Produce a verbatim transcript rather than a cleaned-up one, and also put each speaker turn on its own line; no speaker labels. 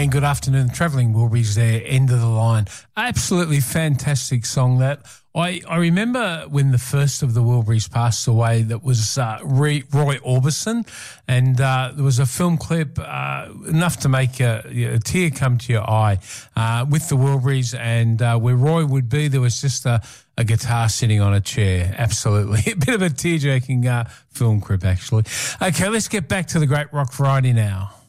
And good afternoon, Travelling Wilburys there, End of the Line. Absolutely fantastic song that. I, I remember when the first of the Wilburys passed away, that was uh, Roy Orbison, and uh, there was a film clip uh, enough to make a, a tear come to your eye uh, with the Wilburys, and uh, where Roy would be, there was just a, a guitar sitting on a chair. Absolutely. A bit of a tear-jerking uh, film clip, actually. Okay, let's get back to the Great Rock Variety now.